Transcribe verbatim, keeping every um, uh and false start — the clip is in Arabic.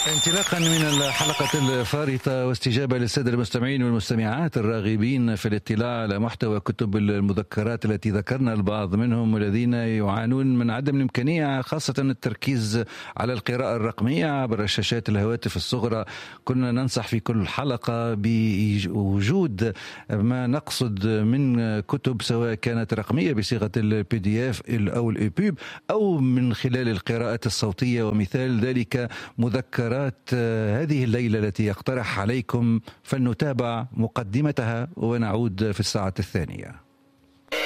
انطلاقا من الحلقة الفارطة واستجابة للسادة المستمعين والمستمعات الراغبين في الاطلاع على محتوى كتب المذكرات التي ذكرنا البعض منهم والذين يعانون من عدم الإمكانية خاصة التركيز على القراءة الرقمية عبر شاشات الهواتف الصغرى، كنا ننصح في كل حلقة بوجود ما نقصد من كتب سواء كانت رقمية بصيغة البي دي اف أو الإيبوب أو من خلال القراءة الصوتية، ومثال ذلك مذكرات هذه الليلة التي يقترح عليكم، فلنتابع مقدمتها ونعود في الساعة الثانية.